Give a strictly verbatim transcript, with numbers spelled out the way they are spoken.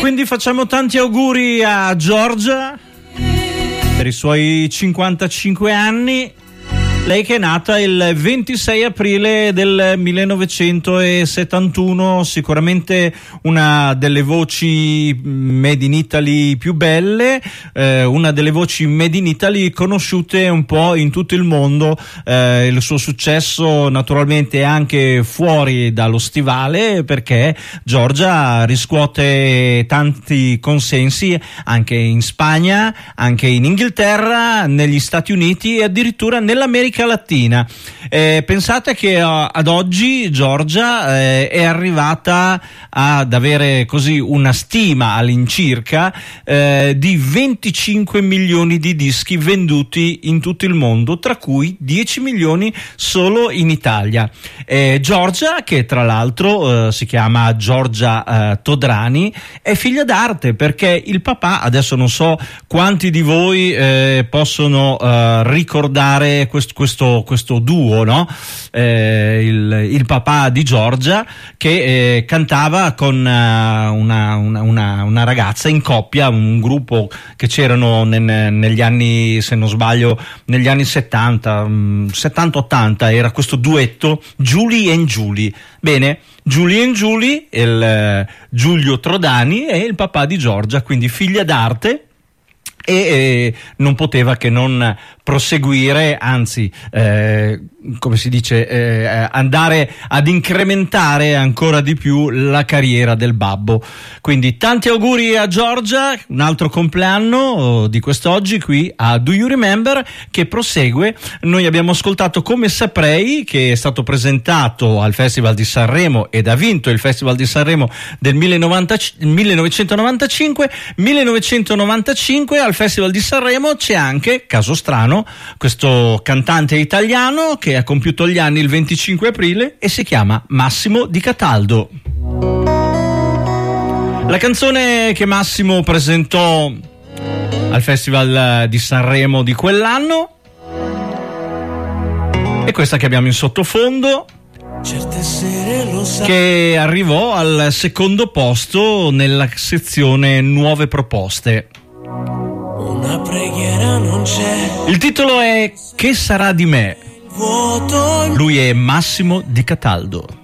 quindi facciamo tanti auguri a Giorgia per i suoi cinquantacinque anni. Lei che è nata il ventisei aprile del millenovecentosettantuno, sicuramente una delle voci Made in Italy più belle, eh, una delle voci Made in Italy conosciute un po' in tutto il mondo. Eh, il suo successo naturalmente anche fuori dallo stivale, perché Giorgia riscuote tanti consensi anche in Spagna, anche in Inghilterra, negli Stati Uniti e addirittura nell'America Latina. Eh, pensate che uh, ad oggi Giorgia eh, è arrivata ad avere così una stima all'incirca eh, di venticinque milioni di dischi venduti in tutto il mondo, tra cui dieci milioni solo in Italia. Eh, Giorgia, che tra l'altro eh, si chiama Giorgia eh, Todrani, è figlia d'arte, perché il papà, adesso non so quanti di voi eh, possono eh, ricordare questo Questo, questo duo, no? Eh, il, il papà di Giorgia, che eh, cantava con uh, una, una, una, una ragazza in coppia, un gruppo che c'erano nel, negli anni, se non sbaglio, negli anni settanta, settanta ottanta, era questo duetto Julie and Julie. Bene, Julie and Julie, il uh, Giulio Trodani è il papà di Giorgia, quindi figlia d'arte. E eh, non poteva che non proseguire, anzi eh, come si dice, eh, andare ad incrementare ancora di più la carriera del babbo. Quindi tanti auguri a Giorgia, un altro compleanno di quest'oggi qui a Do You Remember, che prosegue. Noi abbiamo ascoltato Come Saprei, che è stato presentato al Festival di Sanremo ed ha vinto il Festival di Sanremo del millenovecentonovantacinque. millenovecentonovantacinque al Festival di Sanremo c'è anche, caso strano, questo cantante italiano che ha compiuto gli anni il venticinque aprile e si chiama Massimo Di Cataldo. La canzone che Massimo presentò al Festival di Sanremo di quell'anno è questa che abbiamo in sottofondo, che arrivò al secondo posto nella sezione Nuove Proposte. Una preghiera non c'è. Il titolo è Che sarà di me? Lui è Massimo Di Cataldo.